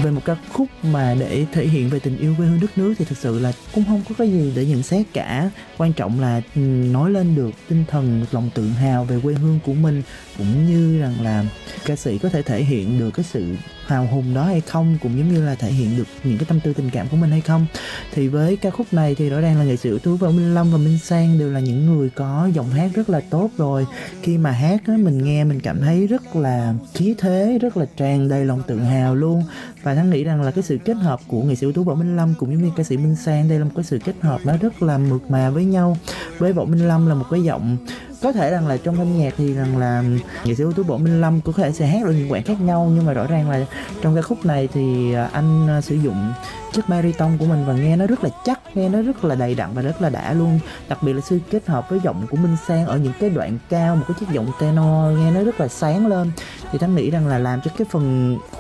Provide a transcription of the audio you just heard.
Về một ca khúc mà để thể hiện về tình yêu quê hương đất nước thì thực sự là cũng không có cái gì để nhận xét cả. Quan trọng là nói lên được tinh thần, lòng tự hào về quê hương của mình, cũng như rằng là ca sĩ có thể thể hiện được cái sự hào hùng đó hay không, cũng giống như là thể hiện được những cái tâm tư tình cảm của mình hay không. Thì với ca khúc này thì rõ ràng là nghệ sĩ ưu tú Võ Minh Lâm và Minh Sang đều là những người có giọng hát rất là tốt rồi. Khi mà hát á, mình nghe mình cảm thấy rất là khí thế, rất là tràn đầy lòng tự hào luôn. Và Thắng nghĩ rằng là cái sự kết hợp của nghệ sĩ ưu tú Võ Minh Lâm cũng giống như ca sĩ Minh Sang, đây là một cái sự kết hợp nó rất là mượt mà với nhau. Với Võ Minh Lâm là một cái giọng, có thể rằng là trong âm nhạc thì rằng là nghệ sĩ ưu tú Võ Minh Lâm có thể sẽ hát được những đoạn khác nhau, nhưng mà rõ ràng là trong ca khúc này thì anh sử dụng chất baritone của mình và nghe nó rất là chắc, nghe nó rất là đầy đặn và rất là đã luôn. Đặc biệt là sự kết hợp với giọng của Minh Sang ở những cái đoạn cao, một cái chiếc giọng tenor nghe nó rất là sáng lên, thì Thắng nghĩ rằng là làm cho cái phần